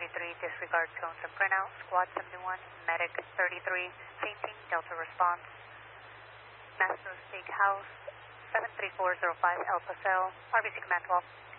33, disregard tones and printout. Squad 71, Medic 33, changing Delta response. Master Steakhouse, 73405 Alpha Cell, RBC Command 12.